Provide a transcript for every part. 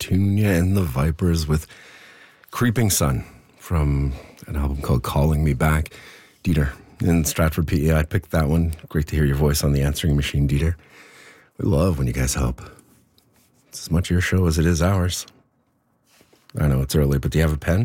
Petunia and the Vipers with Creeping Sun from an album called Calling Me Back. Dieter in Stratford, PA. I picked that one. Great to hear your voice on the answering machine, Dieter. We love when you guys help. It's as much your show as it is ours. I know it's early, but do you have a pen?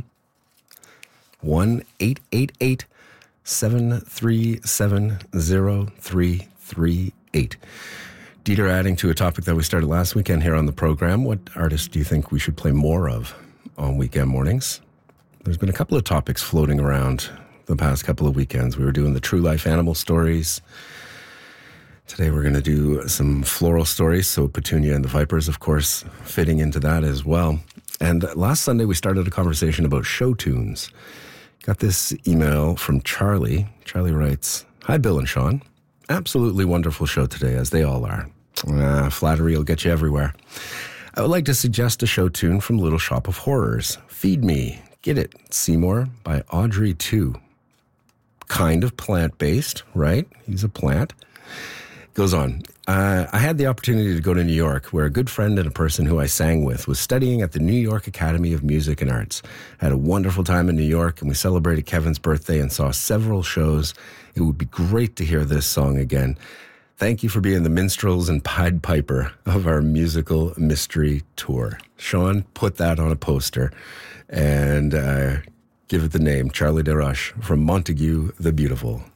1-888-737-0338. Dieter, adding to a topic that we started last weekend here on the program, what artist do you think we should play more of on weekend mornings? There's been a couple of topics floating around the past couple of weekends. We were doing the true life animal stories. Today we're going to do some floral stories, so Petunia and the Vipers, of course, fitting into that as well. And last Sunday we started a conversation about show tunes. Got this email from Charlie. Charlie writes, "Hi, Bill and Sean. Absolutely wonderful show today, as they all are. Flattery will get you everywhere. I would like to suggest a show tune from Little Shop of Horrors. Feed Me, Get It, Seymour by Audrey 2. Kind of plant-based, right? He's a plant. Goes on. I had the opportunity to go to New York, where a good friend and a person who I sang with was studying at the New York Academy of Music and Arts. I had a wonderful time in New York, and we celebrated Kevin's birthday and saw several shows. It would be great to hear this song again. Thank you for being the minstrels and Pied Piper of our musical mystery tour." Sean, put that on a poster and give it the name, Charlie DeRush from Montague the Beautiful.